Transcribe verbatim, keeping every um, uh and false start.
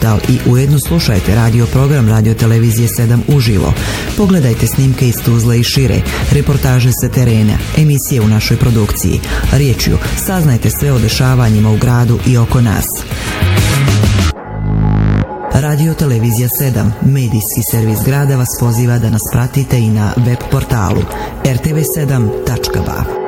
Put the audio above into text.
portal i ujedno slušajte radio program Radio Televizije sedam uživo. Pogledajte snimke iz Tuzle i šire, reportaže sa terena, emisije u našoj produkciji. Riječju, saznajte sve o dešavanjima u gradu i oko nas. Radio Televizija sedam, medijski servis grada, vas poziva da nas pratite i na web portalu er te ve sedam tačka ba.